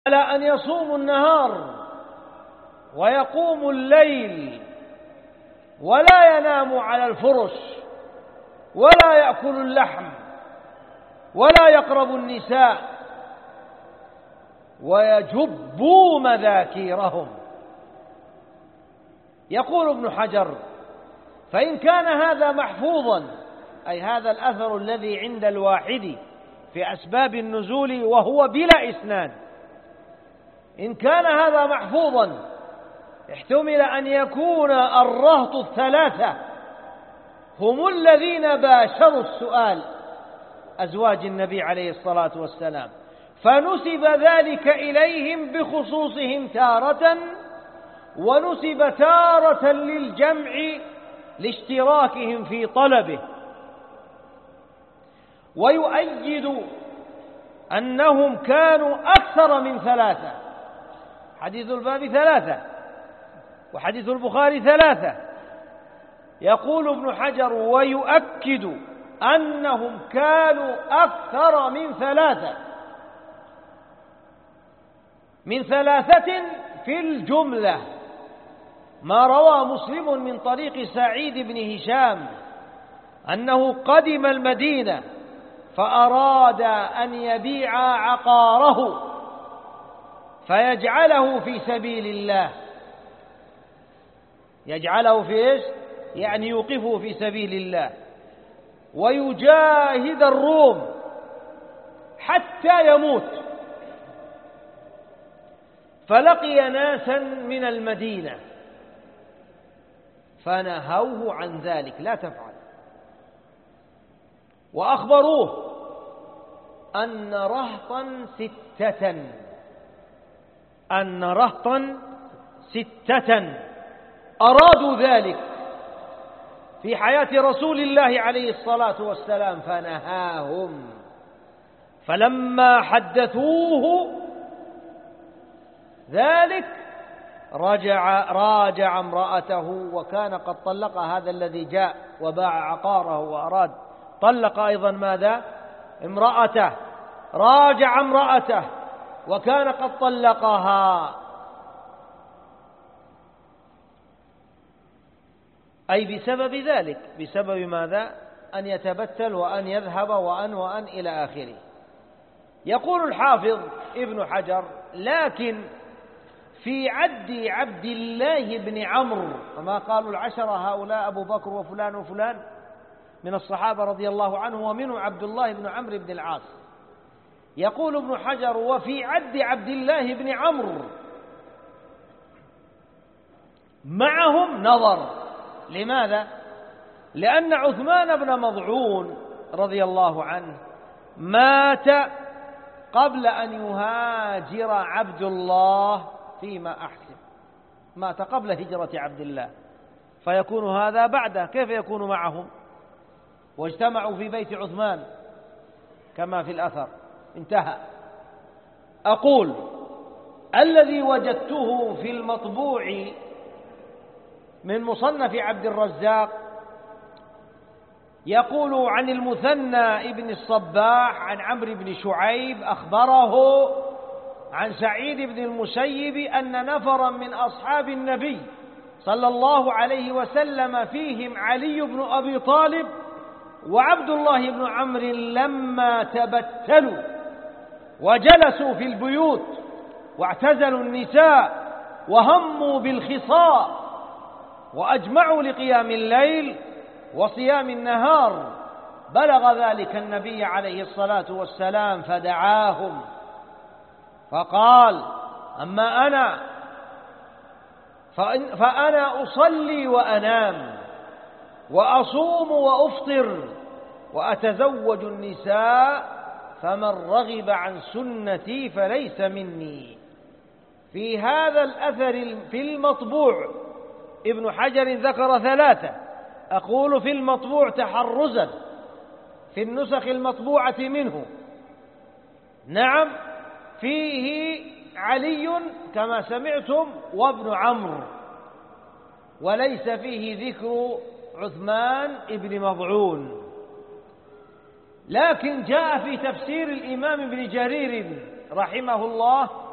على أن يصوموا النهار ويقوموا الليل ولا يناموا على الفرش ولا يأكلوا اللحم ولا يقربوا النساء ويجبوا مذاكيرهم. يقول ابن حجر: فإن كان هذا محفوظا، أي هذا الأثر الذي عند الواحد في أسباب النزول وهو بلا إسناد، إن كان هذا محفوظا احتمل أن يكون الرهط الثلاثة هم الذين باشروا السؤال، أزواج النبي عليه الصلاة والسلام، فنسب ذلك إليهم بخصوصهم تارة، ونسب تارة للجمع لاشتراكهم في طلبه. ويؤيد أنهم كانوا أكثر من ثلاثة، حديث الباب ثلاثة وحديث البخاري ثلاثة. يقول ابن حجر: ويؤكد أنهم كانوا أكثر من ثلاثة في الجملة، ما روى مسلم من طريق سعيد بن هشام أنه قدم المدينة فأراد أن يبيع عقاره فيجعله في سبيل الله. يجعله في إيش؟ يعني يوقفه في سبيل الله، ويجاهد الروم حتى يموت. فلقي ناسا من المدينة فنهوه عن ذلك: لا تفعل. وأخبروه أن رهطا ستة أرادوا ذلك في حياة رسول الله عليه الصلاة والسلام فنهاهم. فلما حدثوه ذلك راجع امرأته، وكان قد طلق هذا الذي جاء وباع عقاره وأراد، طلق أيضا ماذا؟ امرأته. راجع امرأته وكان قد طلقها، أي بسبب ذلك، بسبب ماذا؟ أن يتبتل وأن يذهب وأن إلى آخره. يقول الحافظ ابن حجر: لكن في عد عبد الله بن عمرو، وما قالوا العشرة هؤلاء أبو بكر وفلان وفلان من الصحابة رضي الله عنه، ومنه عبد الله بن عمرو بن العاص. يقول ابن حجر: وفي عد عبد الله بن عمرو معهم نظر. لماذا؟ لأن عثمان بن مضعون رضي الله عنه مات قبل أن يهاجر عبد الله فيما أحسن، مات قبل هجرة عبد الله، فيكون هذا بعده. كيف يكون معهم؟ واجتمعوا في بيت عثمان كما في الأثر. انتهى. أقول: الذي وجدته في المطبوع من مصنف عبد الرزاق يقول عن المثنى ابن الصباح عن عمرو بن شعيب أخبره عن سعيد بن المسيب أن نفرا من أصحاب النبي صلى الله عليه وسلم فيهم علي بن أبي طالب وعبد الله بن عمرو لما تبتلوا وجلسوا في البيوت واعتزلوا النساء وهموا بالخصاء وأجمعوا لقيام الليل وصيام النهار، بلغ ذلك النبي عليه الصلاة والسلام فدعاهم فقال: أما أنا فأنا أصلي وأنام وأصوم وأفطر وأتزوج النساء، فمن رغب عن سنتي فليس مني. في هذا الأثر في المطبوع ابن حجر ذكر ثلاثة، أقول في المطبوع تحرزا في النسخ المطبوعة منه. نعم، فيه علي كما سمعتم وابن عمرو، وليس فيه ذكر عثمان ابن مضعون. لكن جاء في تفسير الإمام ابن جرير رحمه الله